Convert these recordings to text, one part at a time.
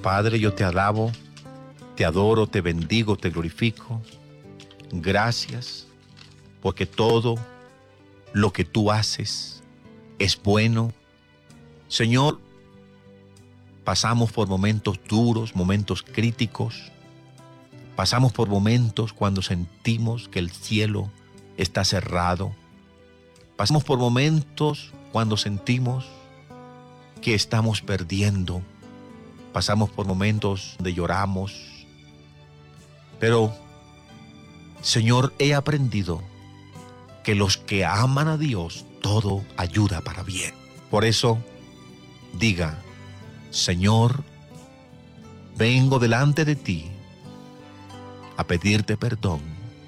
Padre, yo te alabo, te adoro, te bendigo, te glorifico. Gracias, porque todo lo que tú haces es bueno. Señor, pasamos por momentos duros, momentos críticos. Pasamos por momentos cuando sentimos que el cielo está cerrado. Pasamos por momentos cuando sentimos que estamos perdiendo. Pasamos por momentos donde lloramos. Pero, Señor, he aprendido que los que aman a Dios, todo ayuda para bien. Por eso, diga: Señor, vengo delante de ti a pedirte perdón.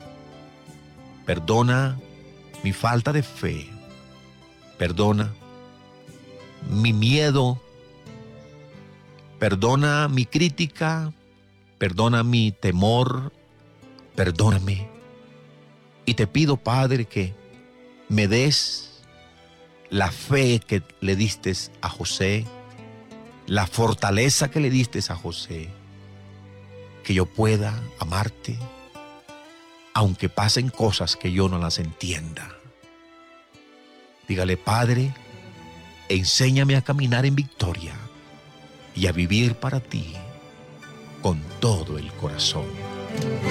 Perdona mi falta de fe. Perdona mi miedo. Perdona mi crítica. Perdona mi temor. Perdóname. Y te pido, Padre, que me des la fe que le diste a José, la fortaleza que le diste a José, que yo pueda amarte, aunque pasen cosas que yo no las entienda. Dígale: Padre, enséñame a caminar en victoria y a vivir para ti con todo el corazón.